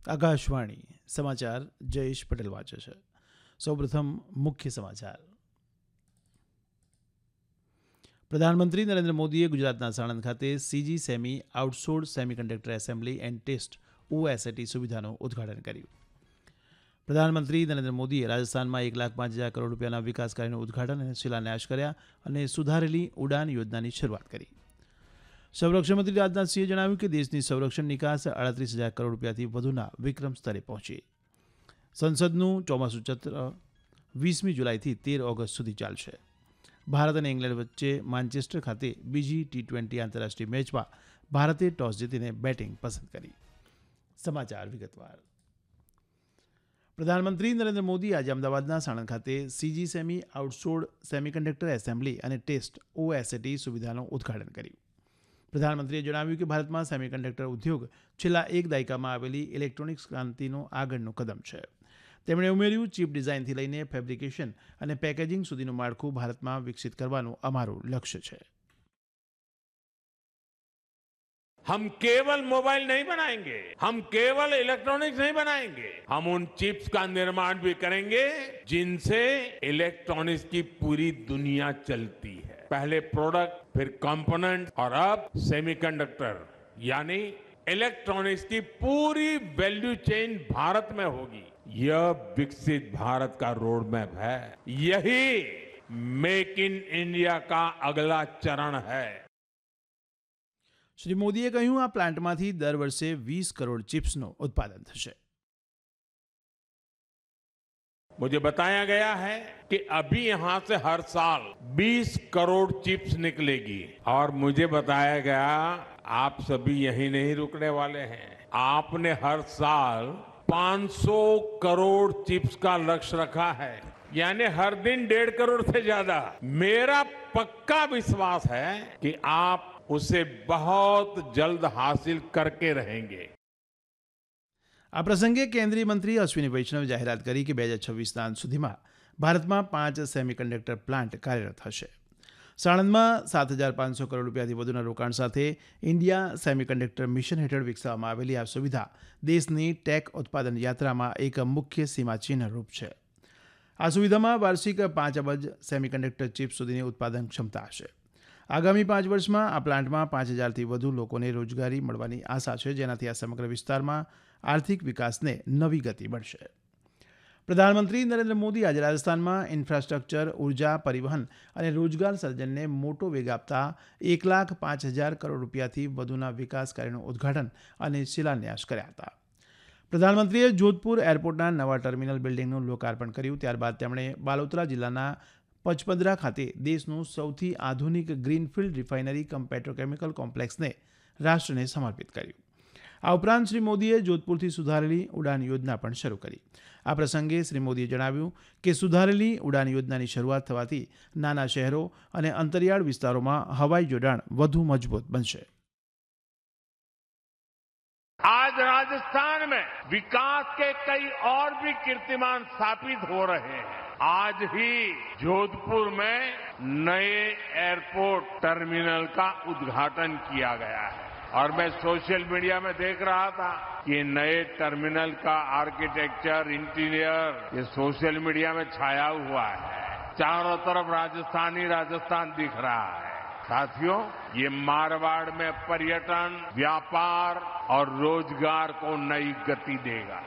આકાશવાણી સમાચાર જયેશ પટેલ વાંચે છે. સૌપ્રથમ મુખ્ય સમાચાર. પ્રધાનમંત્રી નરેન્દ્ર મોદીએ ગુજરાતના સાણંદ ખાતે CG semi outsource semiconductor assembly and test ઓએસએટી સુવિધાનું ઉદ્ઘાટન કર્યું. પ્રધાનમંત્રી નરેન્દ્ર મોદીએ રાજસ્થાનમાં 1,05,000 કરોડ રૂપિયાના વિકાસ કાર્યનું ઉદ્ઘાટન અને શિલાન્યાસ કર્યા અને સુધારેલી ઉડાન યોજનાની શરૂઆત કરી. સંરક્ષણ મંત્રી રાજનાથસિંહે જણાવ્યું કે દેશની સંરક્ષણ નિકાસ 38,000 કરોડ રૂપિયાથી વધુના વિક્રમ સ્તરે પહોંચી. સંસદનું ચોમાસું સત્ર 20મી જુલાઈથી 13 ઓગસ્ટ સુધી ચાલશે. ભારત અને ઇંગ્લેન્ડ વચ્ચે માન્ચેસ્ટર ખાતે બીજી T20 આંતરરાષ્ટ્રીય મેચમાં ભારતે ટોસ જીતીને બેટિંગ પસંદ કરી. સમાચાર વિગતવાર. પ્રધાનમંત્રી નરેન્દ્ર મોદી આજે અમદાવાદના સાણંદ ખાતે CG semi outsource semiconductor assembly અને ટેસ્ટ ઓએસએટી સુવિધાનું ઉદ્ઘાટન કર્યું. પ્રધાનમંત્રીએ જણાવ્યું કે ભારતમાં સેમિકન્ડક્ટર ઉદ્યોગ છેલ્લા એક દાયકામાં આવેલી ઇલેક્ટ્રોનિક્સ ક્રાંતિનું આગળનું કદમ છે. તેમણે ઉમેર્યું, ચીપ ડિઝાઇનથી લઈને ફેબ્રિકેશન અને પેકેજિંગ સુધીનું માળખું ભારતમાં વિકસિત કરવાનું અમારું લક્ષ્ય છે. हम केवल मोबाइल नहीं बनाएंगे, हम केवल इलेक्ट्रॉनिक्स नहीं बनाएंगे, हम उन चिप्स का निर्माण भी करेंगे जिनसे इलेक्ट्रॉनिक्स की पूरी दुनिया चलती है. पहले प्रोडक्ट, फिर कंपोनेंट और अब सेमीकंडक्टर, यानी इलेक्ट्रॉनिक्स की पूरी वैल्यू चेन भारत में होगी. यह विकसित भारत का रोड मैप है. यही मेक इन इंडिया का अगला चरण है. શ્રી મોદીએ કહ્યું, આ પ્લાન્ટમાંથી દર વર્ષે 20 કરોડ ચિપ્સનું ઉત્પાદન થશે. मुझे बताया गया है कि अभी यहां से हर साल 20 करोड़ चिप्स निकलेगी और मुझे बताया गया आप सभी यही नहीं रुकने वाले हैं. आपने हर साल 500 करोड़ चिप्स का लक्ष्य रखा है, यानी हर दिन 1.5 करोड़ से ज्यादा. मेरा पक्का विश्वास है कि आप उसे बहुत जल्द हासिल करके रहेंगे. આ પ્રસંગે કેન્દ્રીય મંત્રી અશ્વિની વૈષ્ણવે જાહેરાત કરી કે 2026ના અંત સુધીમાં ભારતમાં 5 સેમિકન્ડક્ટર પ્લાન્ટ કાર્યરત હશે. સાણંદમાં 7,500 કરોડ રૂપિયાથી વધુના રોકાણ સાથે ઇન્ડિયા સેમિકન્ડક્ટર મિશન હેઠળ વિકસાવવામાં આવેલી આ સુવિધા દેશની ટેક ઉત્પાદન યાત્રામાં એક મુખ્ય સીમાચિહ્નરૂપ છે. આ સુવિધામાં વાર્ષિક 5 અબજ સેમિકન્ડક્ટર ચિપ્સ સુધીની ઉત્પાદન ક્ષમતા હશે. આગામી 5 વર્ષમાં આ પ્લાન્ટમાં 5,000થી વધુ લોકોને રોજગારી મળવાની આશા છે, જેનાથી આ સમગ્ર વિસ્તારમાં આર્થિક વિકાસને નવી ગતિ મળશે. પ્રધાનમંત્રી નરેન્દ્ર મોદી આજે રાજસ્થાનમાં ઇન્ફ્રાસ્ટ્રક્ચર, ઉર્જા, પરિવહન અને રોજગાર સર્જનને મોટો વેગ આપતા 1,05,000 કરોડ રૂપિયાથી વધુના વિકાસ કાર્યનું ઉદ્ઘાટન અને શિલાન્યાસ કર્યા હતા. પ્રધાનમંત્રીએ જોધપુર એરપોર્ટના નવા ટર્મિનલ બિલ્ડિંગનું લોકાર્પણ કર્યું. ત્યારબાદ તેમણે બાલોતરા જિલ્લાના પચપદરા ખાતે દેશનું સૌથી આધુનિક ગ્રીનફિલ્ડ રિફાઇનરી કમ પેટ્રોકેમિકલ કોમ્પ્લેક્સને રાષ્ટ્રને સમર્પિત કર્યું. આ ઉપરાંત શ્રી મોદીએ જોધપુરથી સુધારેલી ઉડાન યોજના પણ શરૂ કરી. આ પ્રસંગે શ્રી મોદીએ જણાવ્યું કે સુધારેલી ઉડાન યોજનાની શરૂઆત થવાથી નાના શહેરો અને અંતરિયાળ વિસ્તારોમાં હવાઈ જોડાણ વધુ મજબૂત બનશે. आज राजस्थान में विकास के कई और भी कीर्तिमान स्थापित हो रहे हैं. आज ही जोधपुर में नए एयरपोर्ट टर्मिनल का उद्घाटन किया गया है और मैं सोशल मीडिया में देख रहा था कि नए टर्मिनल का आर्किटेक्चर, इंटीरियर ये सोशल मीडिया में छाया हुआ है. चारों तरफ राजस्थान दिख रहा है. साथियों, ये मारवाड़ में पर्यटन, व्यापार और रोजगार को नई गति देगा.